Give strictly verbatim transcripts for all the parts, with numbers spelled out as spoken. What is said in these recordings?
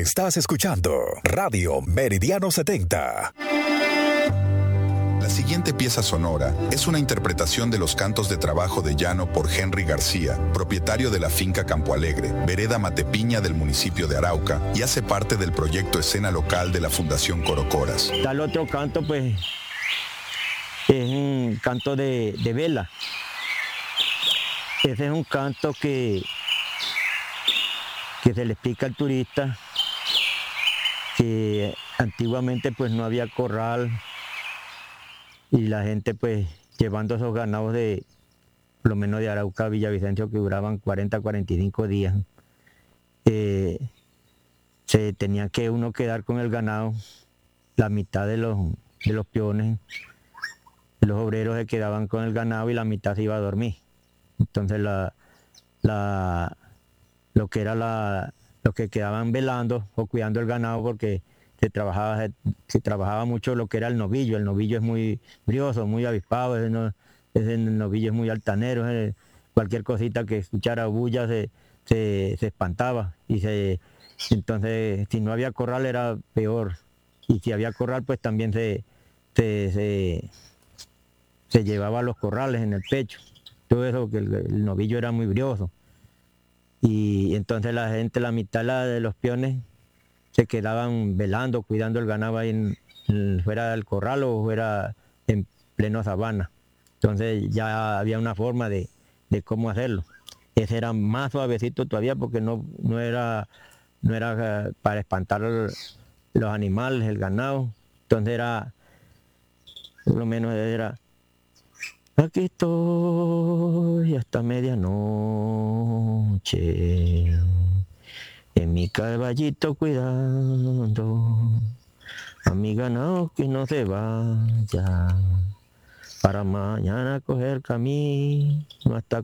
Estás escuchando Radio Meridiano setenta. La siguiente pieza sonora es una interpretación de los cantos de trabajo de llano por Henry García, propietario de la finca Campo Alegre, vereda Matepiña del municipio de Arauca, y hace parte del proyecto Escena Local de la Fundación Corocoras. Tal otro canto, pues, es un canto de, de vela. Ese es un canto que, que se le explica al turista que antiguamente pues no había corral, y la gente pues llevando esos ganados de, por lo menos de Arauca a Villavicencio, que duraban cuarenta, cuarenta y cinco días, eh, se tenía que uno quedar con el ganado, la mitad de los, de los peones, los obreros se quedaban con el ganado y la mitad se iba a dormir. Entonces la, la, lo que era la, los que quedaban velando o cuidando el ganado, porque se trabajaba, se, se trabajaba mucho lo que era el novillo. El novillo es muy brioso, muy avispado, ese, no, ese novillo es muy altanero, ese, cualquier cosita que escuchara bulla se, se, se espantaba. Y se, entonces, si no había corral era peor. Y si había corral, pues también se, se, se, se llevaba los corrales en el pecho. Todo eso, que el, el novillo era muy brioso. Y entonces la gente, la mitad la de los peones, se quedaban velando, cuidando el ganado ahí en, en, fuera del corral o fuera en pleno sabana. Entonces ya había una forma de, de cómo hacerlo. Ese era más suavecito todavía, porque no, no, era, no era para espantar los animales, el ganado. Entonces era, por lo menos era: aquí estoy hasta medianoche, en mi caballito cuidando a mi ganado que no se vaya, para mañana coger camino hasta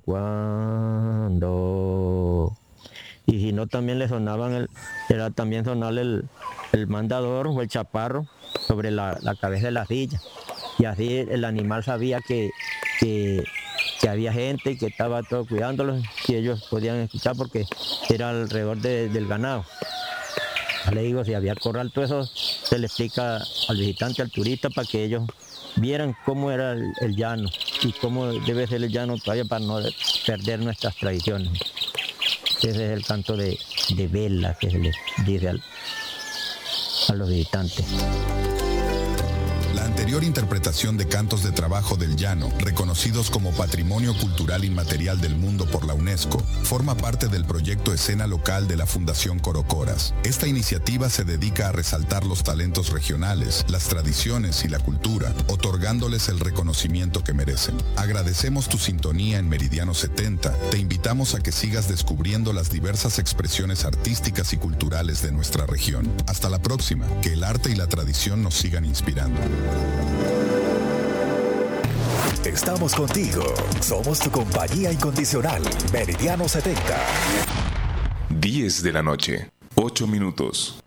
cuándo. Y si no, también le sonaban, el, era también sonarle el, el mandador o el chaparro sobre la, la cabeza de la silla. Y así el animal sabía que, que, que había gente y que estaba todo cuidándolos, y ellos podían escuchar porque era alrededor de, del ganado. Le digo, si había corral, todo eso se le explica al visitante, al turista, para que ellos vieran cómo era el, el llano y cómo debe ser el llano todavía, para no perder nuestras tradiciones. Ese es el canto de, de vela que se les dice al, a los visitantes. La anterior interpretación de cantos de trabajo del llano, reconocidos como Patrimonio Cultural Inmaterial del Mundo por la UNESCO, forma parte del proyecto Escena Local de la Fundación Corocoras. Esta iniciativa se dedica a resaltar los talentos regionales, las tradiciones y la cultura, otorgándoles el reconocimiento que merecen. Agradecemos tu sintonía en Meridiano setenta. Te invitamos a que sigas descubriendo las diversas expresiones artísticas y culturales de nuestra región. Hasta la próxima, que el arte y la tradición nos sigan inspirando. Estamos contigo. Somos tu compañía incondicional. Meridiano setenta. diez de la noche, ocho minutos.